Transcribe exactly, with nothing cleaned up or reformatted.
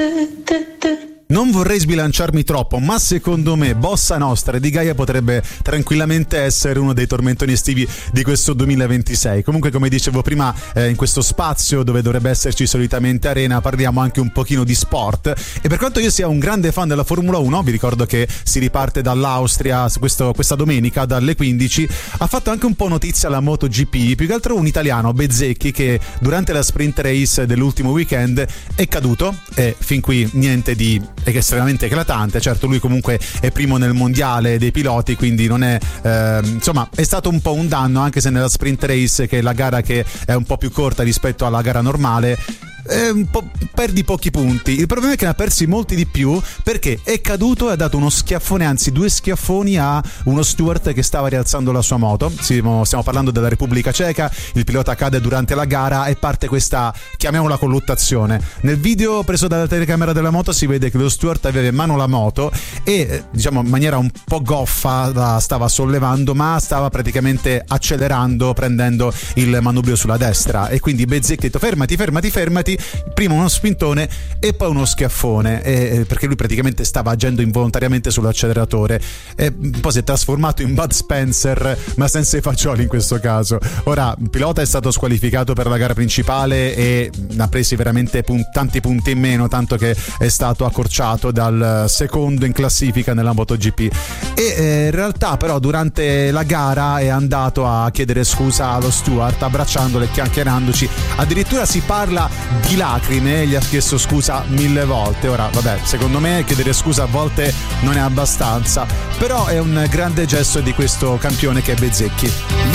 Non vorrei sbilanciarmi troppo, ma secondo me Bossa Nostra di Gaia potrebbe tranquillamente essere uno dei tormentoni estivi di questo duemilaventisei. Comunque, come dicevo prima, eh, in questo spazio dove dovrebbe esserci solitamente Arena, parliamo anche un pochino di sport. E per quanto io sia un grande fan della Formula uno, vi ricordo che si riparte dall'Austria questo, questa domenica dalle quindici. Ha fatto anche un po' notizia la MotoGP, più che altro un italiano, Bezzecchi, che durante la sprint race dell'ultimo weekend è caduto, e fin qui niente di è estremamente eclatante. Certo, lui comunque è primo nel mondiale dei piloti, quindi non è eh, insomma è stato un po' un danno, anche se nella sprint race, che è la gara che è un po' più corta rispetto alla gara normale, Eh, un po', perdi pochi punti. Il problema è che ne ha persi molti di più, perché è caduto e ha dato uno schiaffone, anzi due schiaffoni, a uno steward che stava rialzando la sua moto. Stiamo, stiamo parlando della Repubblica Ceca. Il pilota cade durante la gara e parte questa, chiamiamola, colluttazione. Nel video preso dalla telecamera della moto si vede che lo steward aveva in mano la moto e, diciamo, in maniera un po' goffa la stava sollevando, ma stava praticamente accelerando, prendendo il manubrio sulla destra, e quindi Bezzecchi ha detto fermati, fermati, fermati. Prima uno spintone e poi uno schiaffone, eh, perché lui praticamente stava agendo involontariamente sull'acceleratore, e poi si è trasformato in Bud Spencer, ma senza i fagioli in questo caso. Ora, il pilota è stato squalificato per la gara principale e ha presi veramente pun- tanti punti in meno, tanto che è stato accorciato dal secondo in classifica nella MotoGP. E eh, in realtà però durante la gara è andato a chiedere scusa allo steward, abbracciandolo e chiacchierandoci. Addirittura si parla di lacrime, gli ha chiesto scusa mille volte. Ora, vabbè, secondo me chiedere scusa a volte non è abbastanza, però è un grande gesto di questo campione che è Bezzecchi.